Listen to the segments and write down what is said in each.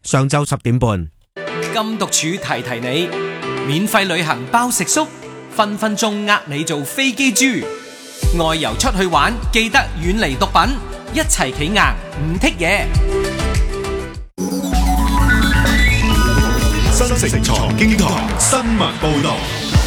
上晝10點半。 禁毒處提提你，免費旅行包食宿，分分鐘呃你做飛機豬。外遊出去玩，記得遠離毒品，一齊企硬唔剔嘢。 新城財經台新聞報道。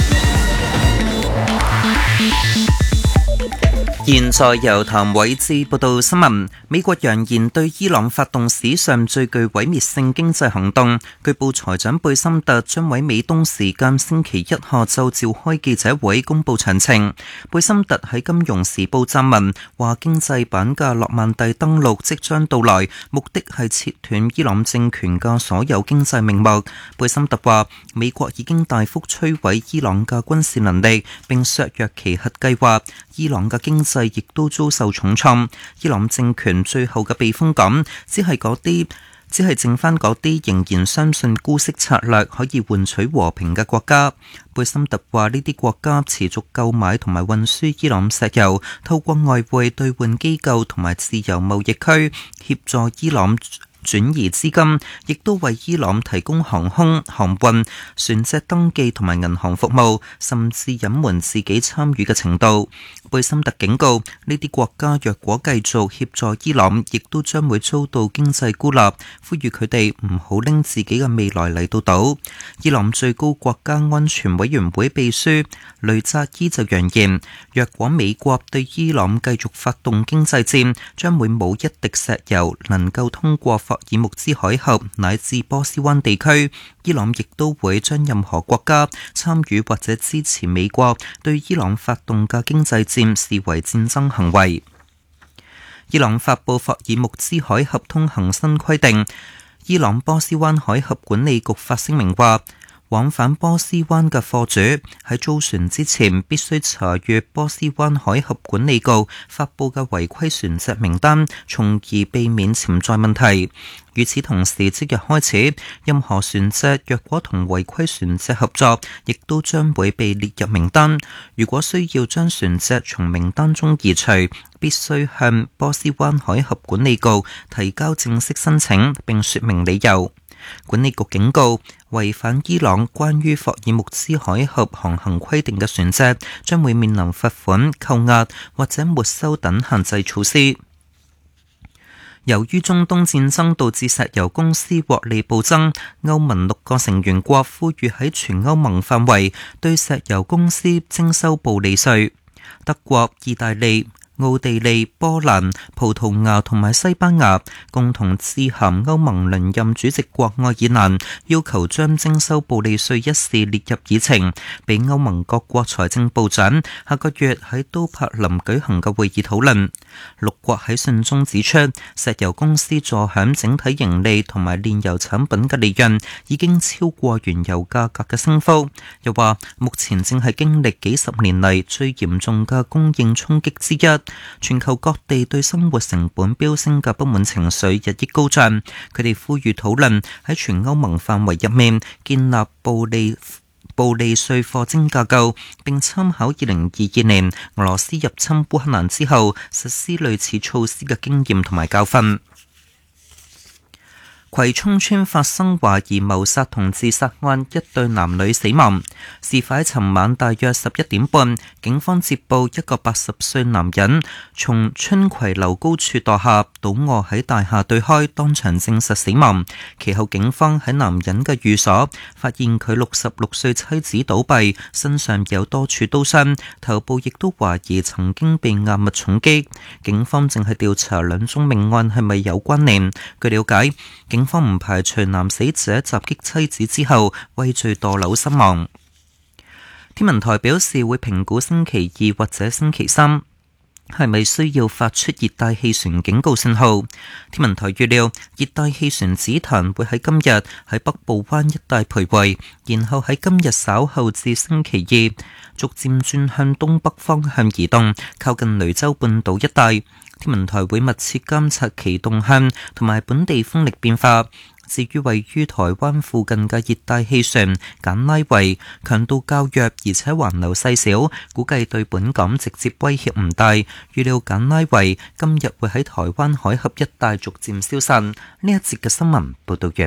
現在由譚偉智報道新聞。美國揚言對伊朗發動史上最具毀滅性經濟行動。據報財長貝森特將喺美東時間星期一下晝召開記者會公佈詳情。貝森特喺金融時報撰文話，經濟版嘅諾曼第登陸即將到來，目的係切斷伊朗政權嘅所有經濟命脈。貝森特話，美國已經大幅摧毀伊朗嘅軍事能力，並削弱其核計劃。伊朗嘅經濟亦都遭受重創。伊朗政權最後嘅避風港只係剩翻嗰啲仍然相信姑息策略可以換取和平嘅國家。貝森特話，呢啲國家持續購買同埋運輸伊朗石油，透過外匯兌換機構同埋自由貿易區協助伊朗轉移資金，亦都為伊朗提供航空、航運、船隻登記同埋銀行服務，甚至隱瞞自己參與嘅程度。貝森特警告，呢啲國家若果繼續協助伊朗，亦都將會遭到經濟孤立，呼籲佢哋唔好拎自己嘅未來嚟到賭。伊朗最高國家安全委員會秘書雷扎伊就揚言，若果美國對伊朗繼續發動經濟戰，將會冇一滴石油能夠通過霍爾木茲海峽乃至波斯灣地區。伊朗亦都會將任何國家參與或者支持美國對伊朗發動嘅經濟戰視為戰爭行為。伊朗發布霍爾木茲海峽通行新規定，伊朗波斯灣海峽管理局發聲明話，往返波斯灣嘅貨主喺租船之前必須查閱波斯灣海峽管理局發布嘅違規船隻名單，從而避免潛在問題。與此同時，即日開始，任何船隻若果同違規船隻合作，亦都將會被列入名單。如果需要將船隻從名單中移除，必須向波斯灣海峽管理局提交正式申請，並說明理由。管理局警告，違反伊朗關於霍爾木茲海峽航行規定嘅船隻，將會面臨罰款、扣押或者沒收等限制措施。由於中東戰爭導致石油公司獲利暴增，歐盟6個成員國呼籲喺全歐盟範圍對石油公司徵收暴利稅。德國、意大利、奧地利、波蘭、葡萄牙同埋西班牙共同致函歐盟輪任主席國愛爾蘭，要求將徵收暴利稅一事列入議程，俾歐盟各國財政部長下個月喺都柏林舉行嘅會議討論。6國喺信中指出，石油公司坐享整體盈利同埋煉油產品嘅利潤已經超過原油價格嘅升幅，又話目前正係經歷幾十年嚟最嚴重嘅供應衝擊之一。全球各地對生活成本飆升嘅不滿情緒日益高漲，佢哋呼籲討論喺全歐盟範圍入面建立暴利稅課徵架構，並參考2022年俄羅斯入侵烏克蘭之後實施類似措施嘅經驗同埋教訓。葵涌村發生懷疑謀殺同自殺案，一對男女死亡。事發喺尋晚大約11點半，警方接報一個80歲男人從春葵樓高處墮下，倒卧喺大廈對開，當場證實死亡。其後警方喺男人嘅寓所發現佢66歲妻子倒斃，身上有多處刀傷，頭部亦都懷疑曾經被硬物重擊。警方正係調查兩宗命案係咪有關聯。據了解，警方唔排除男死者襲擊妻子之後畏罪墮樓身亡。天文台表示會評估星期2或者星期3係咪需要發出熱帶氣旋警告信號。天文台預料熱帶氣旋紫檀會喺今日喺北部灣一帶徘徊，然後喺今日稍後至星期2逐漸轉向東北方向移動，靠近雷州半島一帶。天文台會密切監察其動向同埋本地風力變化。至於位於台灣附近嘅熱帶氣旋簡拉維，強度較弱，而且環流細小，估計對本港直接威脅唔大。預料簡拉維今日會喺台灣海峽一帶逐漸消散。呢一節嘅新聞報道完。